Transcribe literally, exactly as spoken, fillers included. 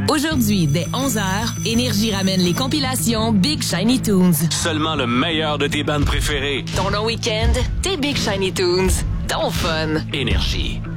Aujourd'hui, dès onze heures, Énergie ramène les compilations Big Shiny Tunes. Seulement le meilleur de tes bandes préférées. Ton long week-end, tes Big Shiny Tunes. Ton fun. Énergie.